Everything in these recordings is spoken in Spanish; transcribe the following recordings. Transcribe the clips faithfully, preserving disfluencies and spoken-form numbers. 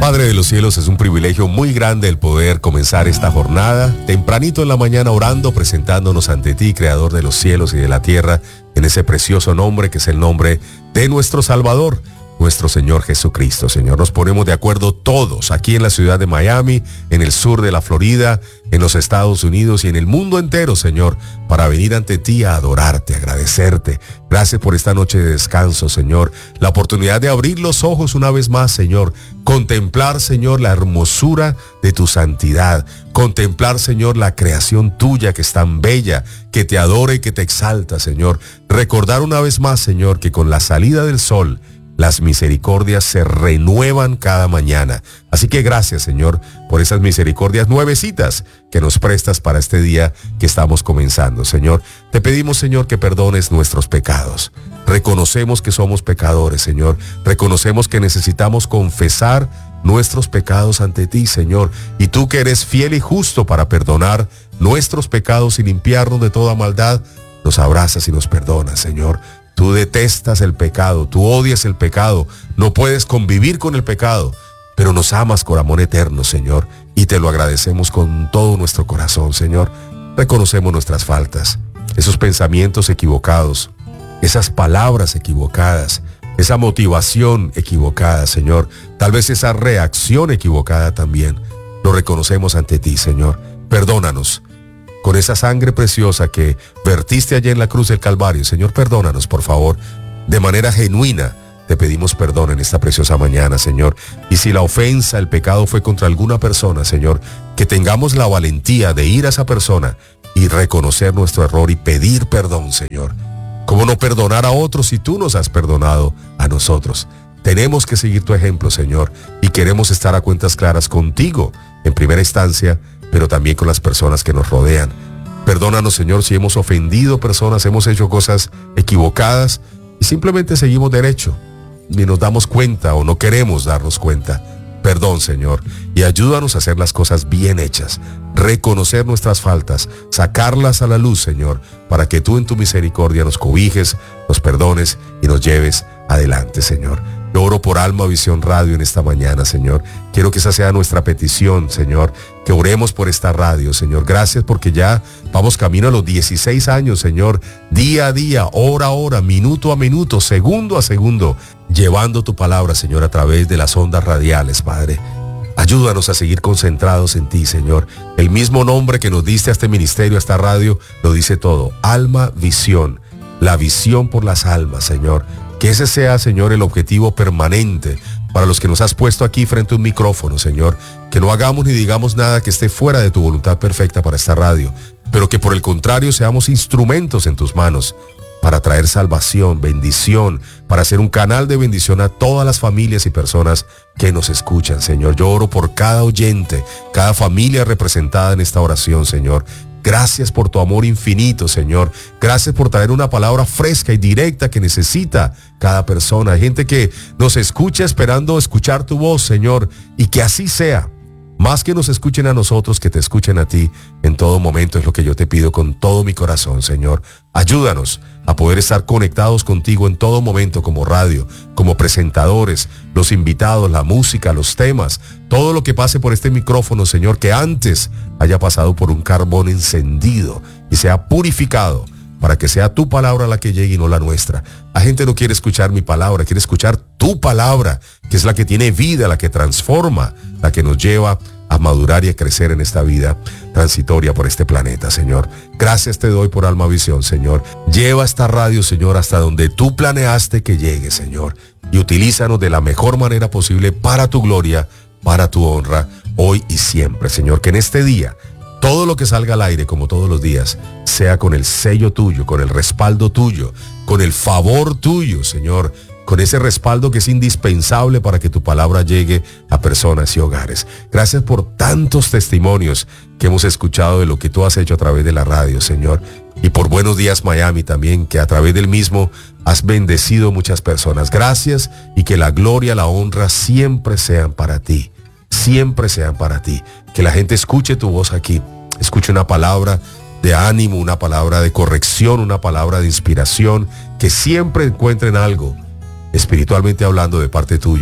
Padre de los cielos, es un privilegio muy grande el poder comenzar esta jornada tempranito en la mañana orando, presentándonos ante ti, Creador de los cielos y de la tierra, en ese precioso nombre que es el nombre de nuestro Salvador, nuestro Señor Jesucristo. Señor, nos ponemos de acuerdo todos aquí en la ciudad de Miami, en el sur de la Florida, en los Estados Unidos y en el mundo entero, Señor, para venir ante ti a adorarte, a agradecerte. Gracias por esta noche de descanso, Señor. La oportunidad de abrir los ojos una vez más, Señor. Contemplar, Señor, la hermosura de tu santidad. Contemplar, Señor, la creación tuya que es tan bella, que te adora y que te exalta, Señor. Recordar una vez más, Señor, que con la salida del sol, las misericordias se renuevan cada mañana. Así que gracias, Señor, por esas misericordias nuevecitas que nos prestas para este día que estamos comenzando. Señor, te pedimos, Señor, que perdones nuestros pecados. Reconocemos que somos pecadores, Señor. Reconocemos que necesitamos confesar nuestros pecados ante ti, Señor. Y tú que eres fiel y justo para perdonar nuestros pecados y limpiarnos de toda maldad, nos abrazas y nos perdonas, Señor. Tú detestas el pecado, tú odias el pecado, no puedes convivir con el pecado, pero nos amas con amor eterno, Señor, y te lo agradecemos con todo nuestro corazón, Señor. Reconocemos nuestras faltas, esos pensamientos equivocados, esas palabras equivocadas, esa motivación equivocada, Señor, tal vez esa reacción equivocada también. Lo reconocemos ante ti, Señor. Perdónanos. Con esa sangre preciosa que vertiste allá en la cruz del Calvario, Señor, perdónanos, por favor. De manera genuina, te pedimos perdón en esta preciosa mañana, Señor. Y si la ofensa, el pecado fue contra alguna persona, Señor, que tengamos la valentía de ir a esa persona y reconocer nuestro error y pedir perdón, Señor. ¿Cómo no perdonar a otros si tú nos has perdonado a nosotros? Tenemos que seguir tu ejemplo, Señor, y queremos estar a cuentas claras contigo, en primera instancia, pero también con las personas que nos rodean. Perdónanos, Señor, si hemos ofendido personas, hemos hecho cosas equivocadas y simplemente seguimos derecho, ni nos damos cuenta o no queremos darnos cuenta. Perdón, Señor, y ayúdanos a hacer las cosas bien hechas, reconocer nuestras faltas, sacarlas a la luz, Señor, para que tú en tu misericordia nos cobijes, nos perdones y nos lleves adelante, Señor. Yo oro por Alma Visión Radio en esta mañana, Señor. Quiero que esa sea nuestra petición, Señor, que oremos por esta radio, Señor. Gracias porque ya vamos camino a los dieciséis años, Señor, día a día, hora a hora, minuto a minuto, segundo a segundo, llevando tu palabra, Señor, a través de las ondas radiales, Padre. Ayúdanos a seguir concentrados en ti, Señor. El mismo nombre que nos diste a este ministerio, a esta radio, lo dice todo. Alma Visión, la visión por las almas, Señor. Que ese sea, Señor, el objetivo permanente para los que nos has puesto aquí frente a un micrófono, Señor. Que no hagamos ni digamos nada que esté fuera de tu voluntad perfecta para esta radio, pero que por el contrario seamos instrumentos en tus manos para traer salvación, bendición, para ser un canal de bendición a todas las familias y personas que nos escuchan, Señor. Yo oro por cada oyente, cada familia representada en esta oración, Señor. Gracias por tu amor infinito, Señor. Gracias por traer una palabra fresca y directa que necesita cada persona. Hay gente que nos escucha esperando escuchar tu voz, Señor, y que así sea. Más que nos escuchen a nosotros, que te escuchen a ti en todo momento, es lo que yo te pido con todo mi corazón, Señor. Ayúdanos a poder estar conectados contigo en todo momento como radio, como presentadores, los invitados, la música, los temas, todo lo que pase por este micrófono, Señor, que antes haya pasado por un carbón encendido y sea purificado para que sea tu palabra la que llegue y no la nuestra. La gente no quiere escuchar mi palabra, quiere escuchar tu palabra, que es la que tiene vida, la que transforma, la que nos lleva a madurar y a crecer en esta vida transitoria por este planeta, Señor. Gracias te doy por Alma Visión, Señor. Lleva esta radio, Señor, hasta donde tú planeaste que llegue, Señor. Y utilízanos de la mejor manera posible para tu gloria, para tu honra, hoy y siempre, Señor. Que en este día, todo lo que salga al aire, como todos los días, sea con el sello tuyo, con el respaldo tuyo, con el favor tuyo, Señor, con ese respaldo que es indispensable para que tu palabra llegue a personas y hogares. Gracias por tantos testimonios que hemos escuchado de lo que tú has hecho a través de la radio, Señor. Y por Buenos Días Miami también, que a través del mismo has bendecido muchas personas. Gracias, y que la gloria, la honra siempre sean para ti. Siempre sean para ti. Que la gente escuche tu voz aquí, escuche una palabra de ánimo, una palabra de corrección, una palabra de inspiración, que siempre encuentren algo, espiritualmente hablando, de parte tuyo,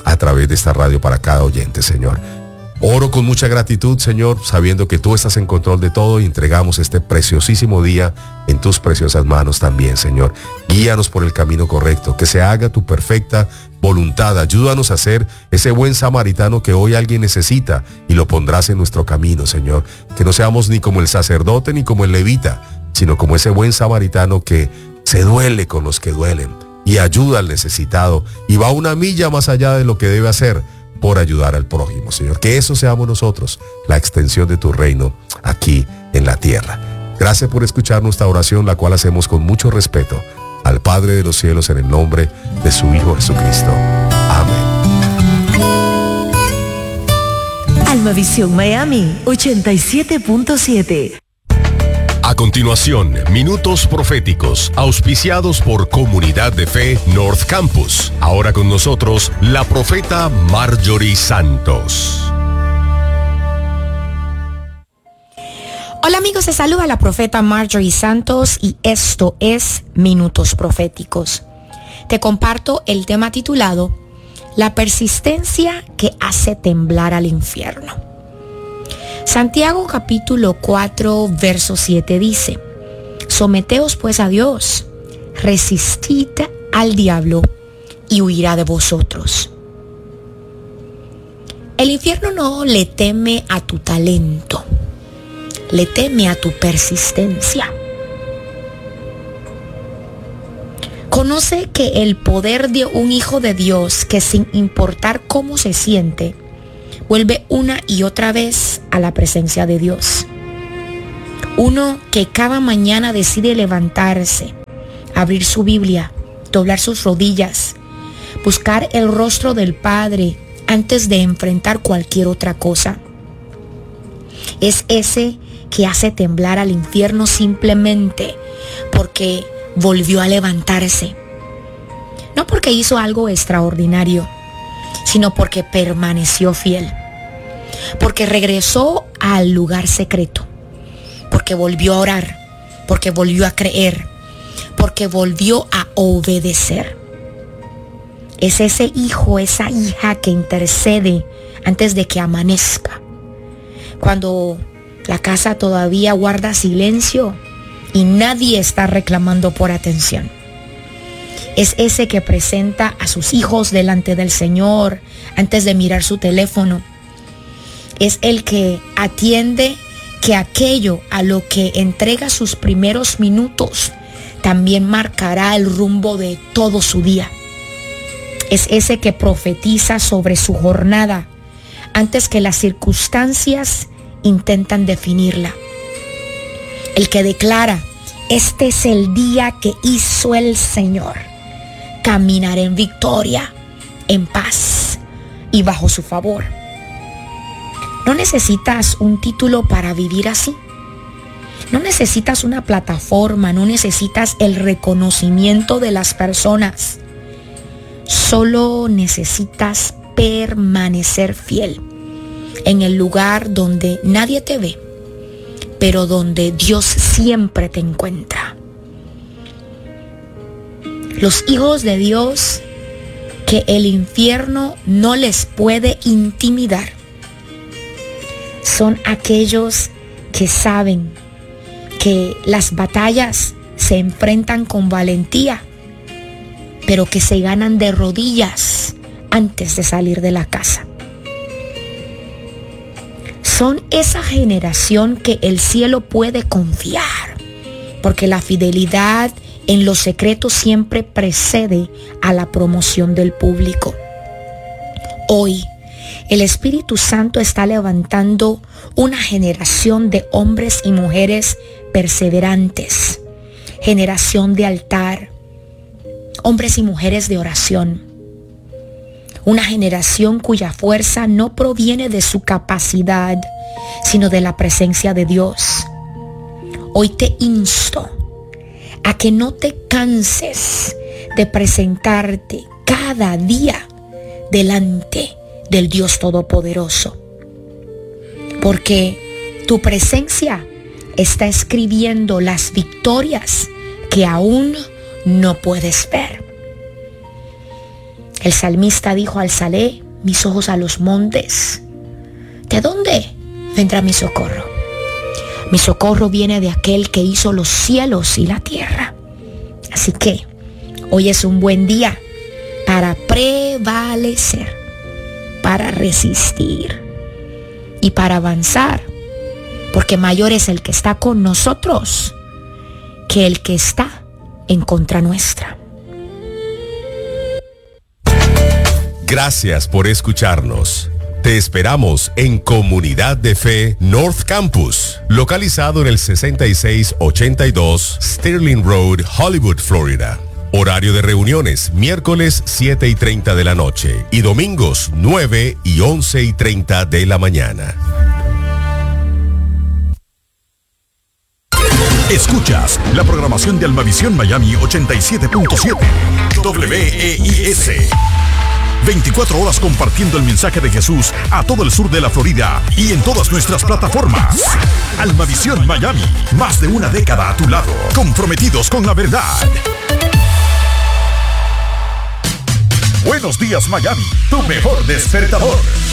a través de esta radio para cada oyente, Señor. Oro con mucha gratitud, Señor, sabiendo que tú estás en control de todo y entregamos este preciosísimo día en tus preciosas manos también, Señor. Guíanos por el camino correcto, que se haga tu perfecta voluntad. Ayúdanos a ser ese buen samaritano que hoy alguien necesita y lo pondrás en nuestro camino, Señor. Que no seamos ni como el sacerdote ni como el levita, sino como ese buen samaritano que se duele con los que duelen y ayuda al necesitado y va una milla más allá de lo que debe hacer por ayudar al prójimo, Señor. Que eso seamos nosotros, la extensión de tu reino aquí en la tierra. Gracias por escuchar nuestra oración, la cual hacemos con mucho respeto al Padre de los cielos en el nombre de su Hijo Jesucristo. Amén. Almavisión Miami ochenta y siete punto siete. A continuación, minutos proféticos, auspiciados por Comunidad de Fe North Campus. Ahora con nosotros, la profeta Marjorie Santos. Hola amigos, se saluda la profeta Marjorie Santos y esto es Minutos Proféticos. Te comparto el tema titulado La persistencia que hace temblar al infierno. Santiago capítulo cuatro, verso siete dice: Someteos pues a Dios, resistid al diablo y huirá de vosotros. El infierno no le teme a tu talento, le teme a tu persistencia. Conoce que el poder de un hijo de Dios que, sin importar cómo se siente, vuelve una y otra vez a la presencia de Dios. Uno que cada mañana decide levantarse, abrir su Biblia, doblar sus rodillas, buscar el rostro del Padre antes de enfrentar cualquier otra cosa. Es ese que hace temblar al infierno simplemente porque volvió a levantarse. No porque hizo algo extraordinario, sino porque permaneció fiel, porque regresó al lugar secreto, porque volvió a orar, porque volvió a creer, porque volvió a obedecer. Es ese hijo, esa hija que intercede antes de que amanezca, cuando la casa todavía guarda silencio y nadie está reclamando por atención. Es ese que presenta a sus hijos delante del Señor antes de mirar su teléfono. Es el que atiende que aquello a lo que entrega sus primeros minutos también marcará el rumbo de todo su día. Es ese que profetiza sobre su jornada antes que las circunstancias intentan definirla. El que declara: este es el día que hizo el Señor. Caminaré en victoria, en paz y bajo su favor. No necesitas un título para vivir así. No necesitas una plataforma, no necesitas el reconocimiento de las personas. Solo necesitas permanecer fiel en el lugar donde nadie te ve, pero donde Dios siempre te encuentra. Los hijos de Dios que el infierno no les puede intimidar son aquellos que saben que las batallas se enfrentan con valentía, pero que se ganan de rodillas antes de salir de la casa. Son esa generación que el cielo puede confiar, porque la fidelidad en los secretos siempre precede a la promoción del público. Hoy, el Espíritu Santo está levantando una generación de hombres y mujeres perseverantes, generación de altar, hombres y mujeres de oración. Una generación cuya fuerza no proviene de su capacidad, sino de la presencia de Dios. Hoy te insto a que no te canses de presentarte cada día delante del Dios Todopoderoso, porque tu presencia está escribiendo las victorias que aún no puedes ver. El salmista dijo: alzaré mis ojos a los montes. ¿De dónde vendrá mi socorro? Mi socorro viene de aquel que hizo los cielos y la tierra. Así que hoy es un buen día para prevalecer, para resistir y para avanzar, porque mayor es el que está con nosotros que el que está en contra nuestra. Gracias por escucharnos. Te esperamos en Comunidad de Fe North Campus, localizado en el sesenta y seis ochenta y dos Sterling Road, Hollywood, Florida. Horario de reuniones, miércoles siete y treinta de la noche y domingos nueve y once y treinta de la mañana. Escuchas la programación de Almavisión Miami ochenta y siete punto siete W E I S. veinticuatro horas compartiendo el mensaje de Jesús a todo el sur de la Florida y en todas nuestras plataformas. Almavisión Miami, más de una década a tu lado, comprometidos con la verdad. Buenos días, Miami, tu mejor despertador.